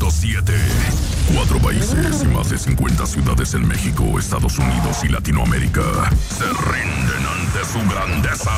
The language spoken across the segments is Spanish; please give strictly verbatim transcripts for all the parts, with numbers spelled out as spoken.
punto siete. Cuatro países y más de cincuenta ciudades en México, Estados Unidos y Latinoamérica se rinden ante su grandeza.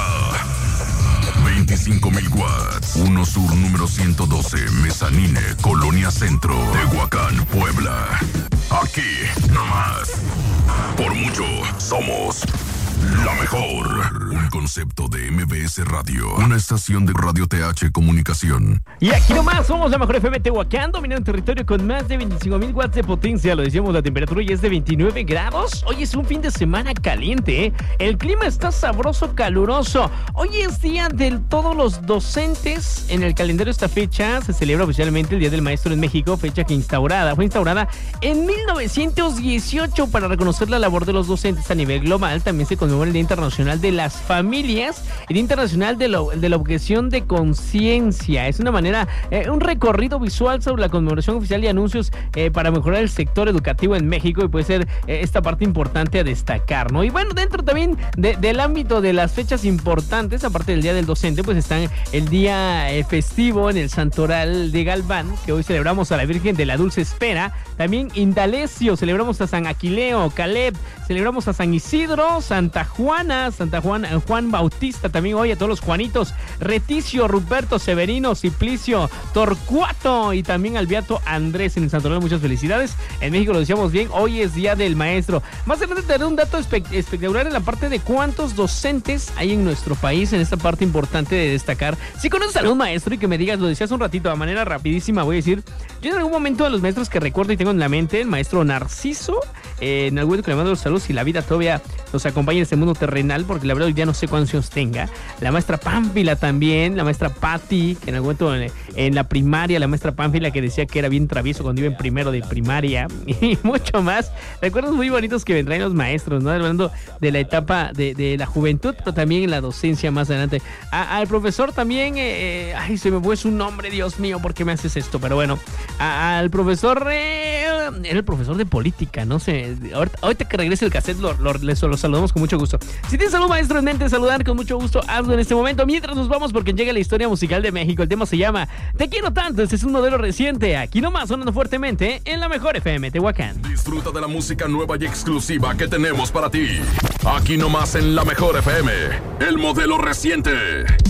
veinticinco mil watts. uno Sur número ciento doce, Mezanine, Colonia Centro, Tehuacán, Puebla. Aquí, nomás. Por mucho, somos la mejor. Un concepto de M B S Radio. Una estación de Radio T H Comunicación. Y aquí nomás somos la mejor F M Tehuacán, dominando el territorio con más de veinticinco mil watts de potencia. Lo decíamos, la temperatura ya es de veintinueve grados. Hoy es un fin de semana caliente, ¿eh? El clima está sabroso, caluroso. Hoy es día de todos los docentes. En el calendario esta fecha se celebra oficialmente el Día del Maestro en México, fecha que instaurada, fue instaurada en mil novecientos dieciocho para reconocer la labor de los docentes a nivel global. También se conmemora el Día Internacional de las Familias, el Día Internacional de, lo, de la Objeción de Conciencia. Es una manera, eh, un recorrido visual sobre la conmemoración oficial y anuncios eh, para mejorar el sector educativo en México, y puede ser eh, esta parte importante a destacar, ¿no? Y bueno, dentro también de, del ámbito de las fechas importantes, aparte del Día del Docente, pues están el día eh, festivo en el Santoral de Galván, que hoy celebramos a la Virgen de la Dulce Espera. También Indalecio, celebramos a San Aquileo, Caleb, celebramos a San Isidro, Santa Juana, Santa Juan, Juan Bautista, también hoy a todos los Juanitos, Reticio, Ruperto, Severino, Simplicio, Torcuato y también al Beato Andrés en el Santoral. Muchas felicidades. En México lo decíamos bien, hoy es Día del Maestro. Más adelante te daré un dato espe- espectacular en la parte de cuántos docentes hay en nuestro país, en esta parte importante de destacar. Si conoces a algún maestro y que me digas, lo decías un ratito, de manera rapidísima, voy a decir, yo en algún momento de los maestros que recuerdo y tengo en la mente, el maestro Narciso, eh, en algún momento que le mando los saludos y la vida todavía nos acompaña en este mundo terrenal, porque la verdad ya no sé cuántos años tenga. La maestra Pánfila también, la maestra Patti, que en algún momento en, en la primaria, la maestra Pánfila que decía que era bien travieso cuando iba en primero de primaria, y mucho más. Recuerdos muy bonitos que vendrán los maestros, ¿no? Hablando de la etapa de, de la juventud, pero también en la docencia más adelante. A, al profesor también, eh, ay, se me fue su nombre, Dios mío, ¿por qué me haces esto? Pero bueno, a, al profesor, eh, era el profesor de política, no sé, ahorita, ahorita que regrese el cassette lo, lo, lo, lo saludamos con mucho gusto. Si tienes algún maestro en mente saludar con mucho gusto, hazlo en este momento, mientras nos vamos porque llega la historia musical de México. El tema se llama Te Quiero Tanto, este es un modelo reciente, aquí nomás sonando fuertemente en la mejor F M Tehuacán. Disfruta de la música nueva y exclusiva que tenemos para ti, aquí nomás en la mejor F M, el modelo reciente.